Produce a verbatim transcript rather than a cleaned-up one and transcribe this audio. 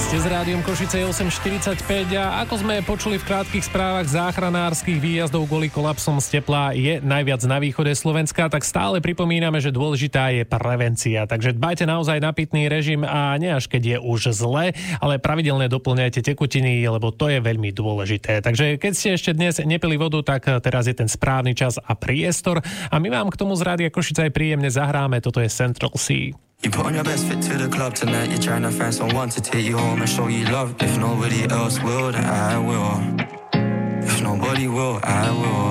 Ste s rádiom Košice osem štyridsaťpäť a ako sme počuli v krátkych správach záchranárskych výjazdov kvôli kolapsom z tepla je najviac na východe Slovenska, tak stále pripomíname, že dôležitá je prevencia. Takže dbajte naozaj na pitný režim a nie až keď je už zle, ale pravidelne doplňajte tekutiny, lebo to je veľmi dôležité. Takže keď ste ešte dnes nepili vodu, tak teraz je ten správny čas a priestor a my vám k tomu z Rádia Košice aj príjemne zahráme. Toto je Central Sea. You put on your best fit to the club tonight. You're trying to find someone to take you home and show you love. If nobody else will, then I will. If nobody will, I will.